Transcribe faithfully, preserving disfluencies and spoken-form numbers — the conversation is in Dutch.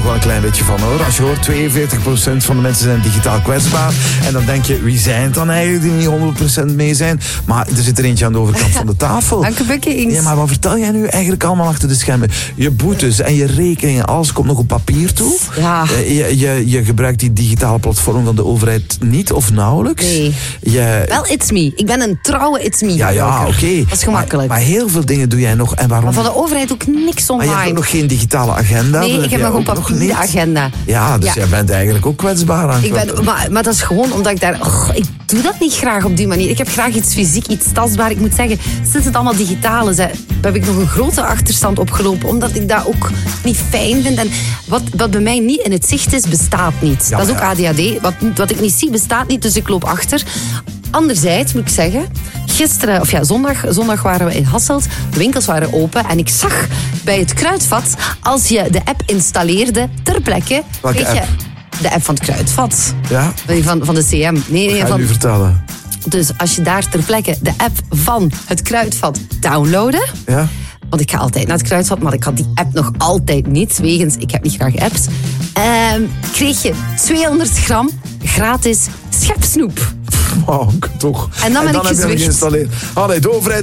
wel een klein beetje van, hoor. Als je hoort, tweeënveertig procent van de mensen zijn digitaal kwetsbaar. En dan denk je, wie zijn het dan eigenlijk die niet honderd procent mee zijn? Maar er zit er eentje aan de overkant van de tafel. Dank Ja, maar wat vertel jij nu eigenlijk allemaal achter de schermen? Je boetes en je rekeningen, alles komt nog op papier toe. Ja. Je, je, je gebruikt die digitale platform van de overheid niet of nauwelijks. Nee. Je... Wel, it's me. Ik ben een trouwe it's me. Ja, ja, oké. Okay. Dat is gemakkelijk. Maar, maar heel veel dingen doe jij nog. En waarom? Maar van de overheid ook niks online. Maar je hebt ook nog geen digitale agenda? Nee, ik heb nog een papieren agenda. Ja, dus ja. jij bent eigenlijk ook kwetsbaar aan. Ik ben, maar, maar dat is gewoon omdat ik daar... Oh, ik doe dat niet graag op die manier. Ik heb graag iets fysiek, iets tastbaar. Ik moet zeggen, sinds het allemaal digitaal is, hè, heb ik nog een grote achterstand opgelopen. Omdat ik dat ook niet fijn vind. En wat, wat bij mij niet in het zicht is, bestaat niet. Ja, dat is ook ja. A D H D. Wat, wat ik niet zie, bestaat niet, dus ik loop achter. Anderzijds moet ik zeggen, gisteren, of ja, zondag, zondag waren we in Hasselt. De winkels waren open en ik zag bij het Kruidvat, als je de app installeerde ter plekke... Welke weet app? je, de app van het Kruidvat. Ja? Van, van de C M. Nee, nee, Ga je van, nu vertellen. Dus als je daar ter plekke de app van het Kruidvat downloaden... Ja? Want ik ga altijd naar het Kruidvat, maar ik had die app nog altijd niet. Wegens, ik heb niet graag apps. Uh, kreeg je tweehonderd gram gratis schepsnoep. Oh, toch. En dan ben en dan ik heb je hem gezwicht. geïnstalleerd. Allee, de overheid